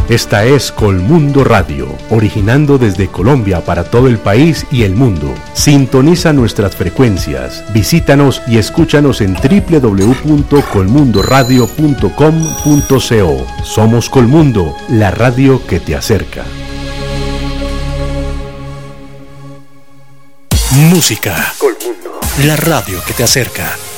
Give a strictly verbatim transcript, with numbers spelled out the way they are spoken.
Esta es Colmundo Radio, originando desde Colombia para todo el país y el mundo. Sintoniza nuestras frecuencias, visítanos y escúchanos en doble u doble u doble u punto colmundo radio punto com punto co. Somos Colmundo, la radio que te acerca. Música. Colmundo. La radio que te acerca.